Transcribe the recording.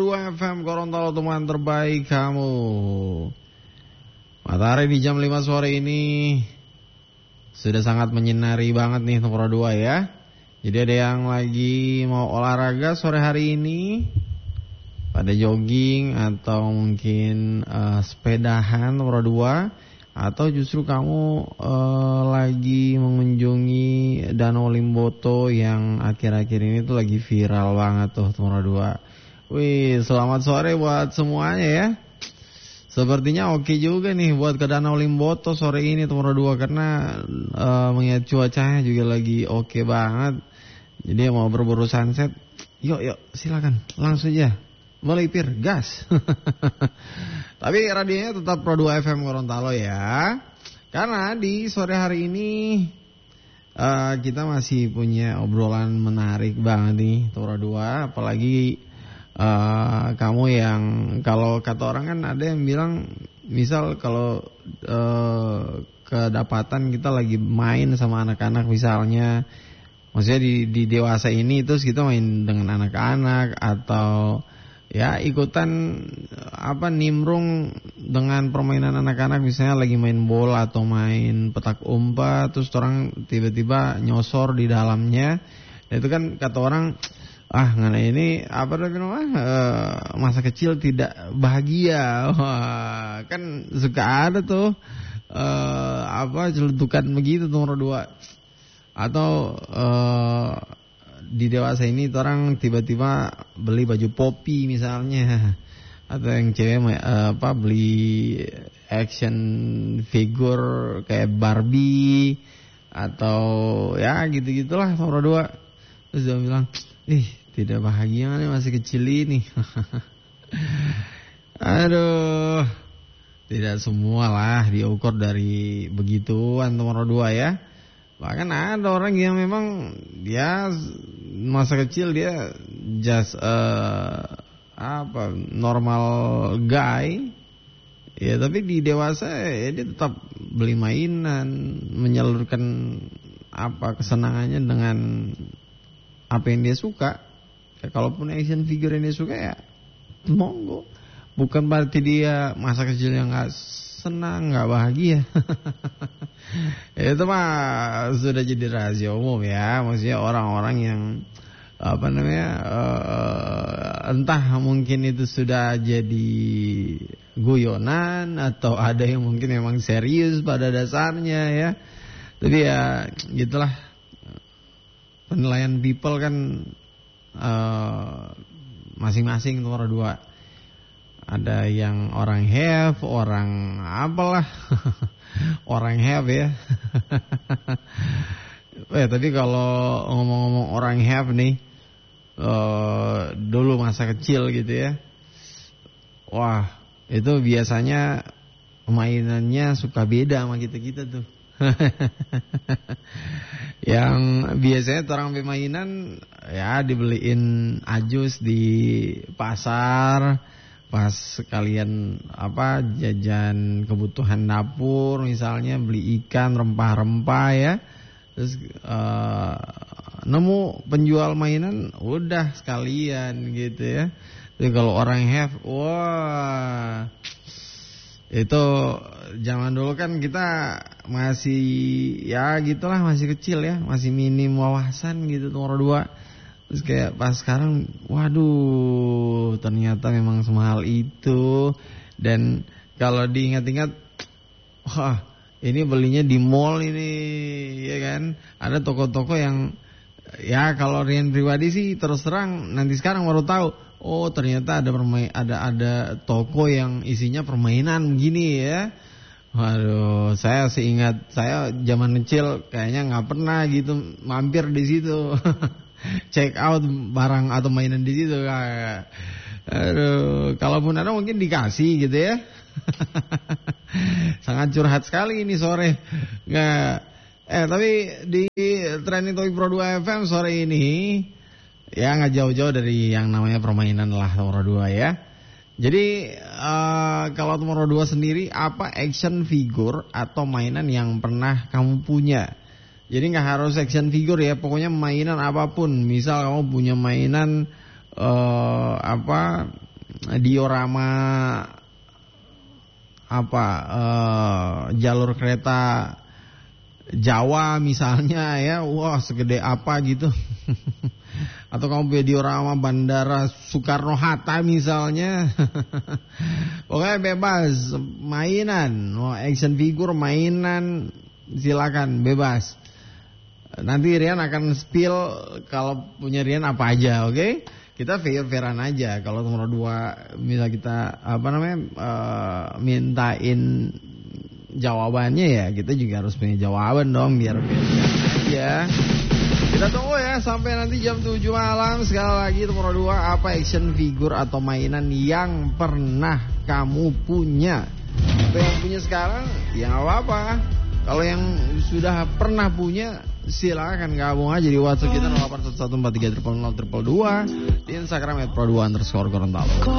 102 FM Gorontalo, teman terbaik kamu. Matahari di jam 5 sore ini sudah sangat menyinari banget nih nomor 2 ya. Jadi ada yang lagi mau olahraga sore hari ini, pada jogging atau mungkin sepedahan nomor 2. Atau justru kamu lagi mengunjungi Danau Limboto yang akhir-akhir ini tuh lagi viral banget tuh nomor 2. Wih, selamat sore buat semuanya ya. Sepertinya oke juga nih buat ke Danau Limboto sore ini nomor 2 karena mengingat cuacanya juga lagi oke banget. Jadi mau berburu sunset, yuk silakan langsung aja. Melipir gas. Tapi radionya tetap Pro 2 FM Gorontalo ya. Karena di sore hari ini kita masih punya obrolan menarik banget nih Pro 2. Apalagi kamu yang kalau kata orang kan ada yang bilang, misal kalau kedapatan kita lagi main sama anak-anak misalnya, maksudnya di dewasa ini terus kita main dengan anak-anak atau ya ikutan nimbrung dengan permainan anak-anak, misalnya lagi main bola atau main petak umpet terus orang tiba-tiba nyosor di dalamnya. Itu kan kata orang, ngana ini masa kecil tidak bahagia. Wah, kan suka ada tuh celutukan begitu nomor 2. Atau di dewasa ini orang tiba-tiba beli baju popi misalnya, atau yang cewek beli action figure kayak Barbie atau ya gitu-gitulah nomor 2. Terus dia bilang, tidak bahagia nih masih kecil ini. Aduh, tidak semua lah diukur dari begituan nomor 2 ya. Bahkan ada orang yang memang dia masa kecil dia just normal guy ya, tapi di dewasa ya dia tetap beli mainan, menyalurkan kesenangannya dengan apa yang dia suka. Ya, kalaupun action figure yang dia suka ya monggo, bukan berarti dia masa kecilnya nggak senang, nggak bahagia. Itu mah sudah jadi rahasia umum ya. Maksudnya orang-orang yang entah mungkin itu sudah jadi guyonan atau ada yang mungkin memang serius pada dasarnya ya. Tapi ya gitulah, penilaian people kan masing-masing nomor 2. Ada yang orang have, orang apalah. Orang have ya. Tapi kalau ngomong-ngomong orang have nih, dulu masa kecil gitu ya, wah itu biasanya mainannya suka beda sama kita tuh. Yang biasanya orang mainan ya dibeliin ajus di pasar pas kalian jajan kebutuhan dapur, misalnya beli ikan, rempah-rempah ya, terus nemu penjual mainan udah sekalian gitu ya. Tapi kalau orang have, wah itu zaman dulu kan kita masih ya gitulah, masih kecil ya, masih minim wawasan gitu nomor 2. Terus kayak pas sekarang, waduh, ternyata memang semahal itu. Dan kalau diingat-ingat, wah, ini belinya di mall ini, ya kan? Ada toko-toko yang, ya kalau Rian pribadi sih terus terang nanti sekarang baru tahu. Oh, ternyata ada toko yang isinya permainan begini ya. Waduh, saya seingat saya zaman kecil kayaknya nggak pernah gitu mampir di situ. Check out barang atau mainan di situ kayak. Aduh, kalaupun ada mungkin dikasih gitu ya. Sangat curhat sekali ini sore. Tapi di Trending Topic Pro 2 FM sore ini ya nggak jauh-jauh dari yang namanya permainan lah nomor 2 ya. Jadi kalau nomor 2 sendiri, apa action figure atau mainan yang pernah kamu punya? Jadi nggak harus action figure ya, pokoknya mainan apapun. Misal kamu punya mainan diorama jalur kereta Jawa misalnya ya, wah segede apa gitu. Atau kamu punya diorama Bandara Soekarno-Hatta misalnya. Pokoknya bebas, mainan, mau action figure, mainan, silakan bebas. Nanti Rian akan spill kalau punya Rian apa aja, oke? Kita fair-fairan aja. Kalau nomor 2 misal kita mintain jawabannya ya, kita juga harus punya jawaban dong biar aja. Kita tunggu ya sampai nanti jam 7 malam. Sekali lagi nomor 2, apa action figure atau mainan yang pernah kamu punya? Atau yang punya sekarang ya nggak apa-apa. Kalau yang sudah pernah punya silakan gabung aja di WhatsApp kita 081143000022, di Instagram @pro2_Gorontalo.